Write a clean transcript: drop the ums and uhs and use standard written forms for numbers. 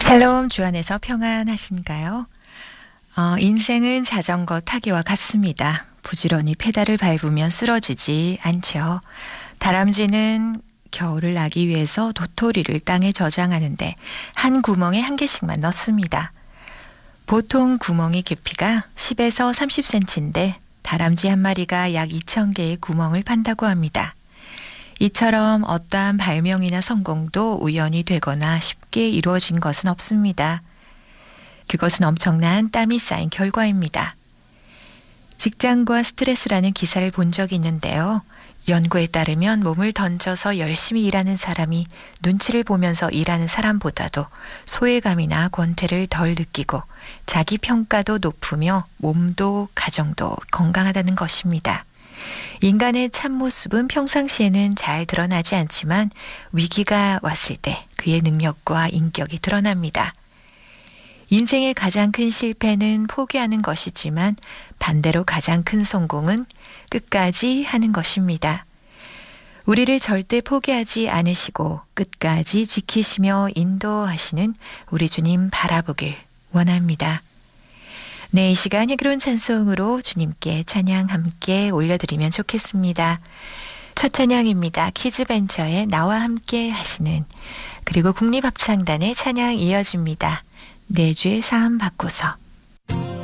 샬롬, 주 안에서 평안하신가요? 인생은 자전거 타기와 같습니다. 부지런히 페달을 밟으면 쓰러지지 않죠. 다람쥐는 겨울을 나기 위해서 도토리를 땅에 저장하는데 한 구멍에 한 개씩만 넣습니다. 보통 구멍의 깊이가 10에서 30cm인데 다람쥐 한 마리가 약 2,000개의 구멍을 판다고 합니다. 이처럼 어떠한 발명이나 성공도 우연히 되거나 쉽게 이루어진 것은 없습니다. 그것은 엄청난 땀이 쌓인 결과입니다. 직장과 스트레스라는 기사를 본 적이 있는데요. 연구에 따르면 몸을 던져서 열심히 일하는 사람이 눈치를 보면서 일하는 사람보다도 소외감이나 권태를 덜 느끼고 자기 평가도 높으며 몸도 가정도 건강하다는 것입니다. 인간의 참모습은 평상시에는 잘 드러나지 않지만 위기가 왔을 때 그의 능력과 인격이 드러납니다. 인생의 가장 큰 실패는 포기하는 것이지만 반대로 가장 큰 성공은 끝까지 하는 것입니다. 우리를 절대 포기하지 않으시고 끝까지 지키시며 인도하시는 우리 주님 바라보길 원합니다. 네, 이 시간 향기로운 찬송으로 주님께 찬양 함께 올려드리면 좋겠습니다. 첫 찬양입니다. 키즈벤처의 나와 함께 하시는, 그리고 국립합창단의 찬양 이어집니다. 내 죄 사함 받고서.